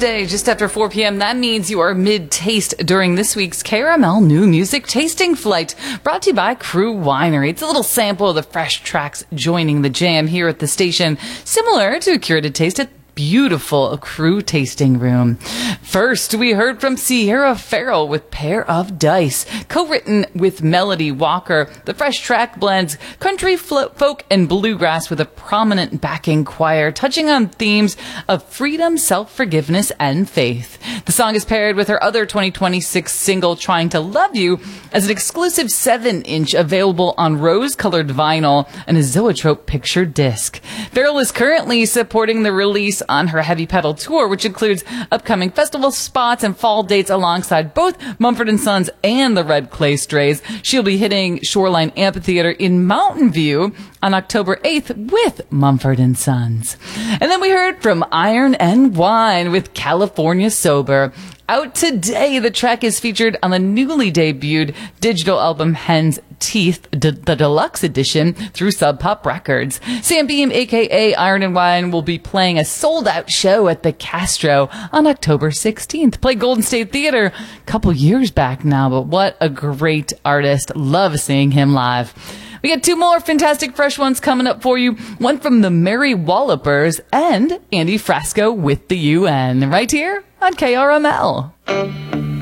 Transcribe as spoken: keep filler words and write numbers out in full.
Wednesday, just after four p.m. That means you are mid-taste during this week's K R M L New Music Tasting Flight, brought to you by Crew Winery. It's a little sample of the fresh tracks joining the jam here at the station, similar to a curated taste at beautiful Crew tasting room. First, we heard from Sierra Farrell with Pair of Dice, co-written with Melody Walker. The fresh track blends country, folk, and bluegrass with a prominent backing choir, touching on themes of freedom, self-forgiveness, and faith. The song is paired with her other twenty twenty-six single, Trying to Love You, as an exclusive seven inch available on rose-colored vinyl and a Zoetrope picture disc. Farrell is currently supporting the release on her Heavy Pedal tour, which includes upcoming festival spots and fall dates alongside both Mumford and Sons and the Red Clay Strays. She'll be hitting Shoreline Amphitheater in Mountain View on October eighth with Mumford and Sons. And then we heard from Iron and Wine with California Sober. Out today, the track is featured on the newly debuted digital album Hen's Teeth, d- the deluxe edition, through Sub Pop Records. Sam Beam, aka Iron and Wine, will be playing a sold-out show at the Castro on October sixteenth. Played Golden State Theater a couple years back now, but what a great artist. Love seeing him live. We got two more fantastic fresh ones coming up for you. One from the Merry Wallopers and Andy Frasco with the U N, right here on K R M L.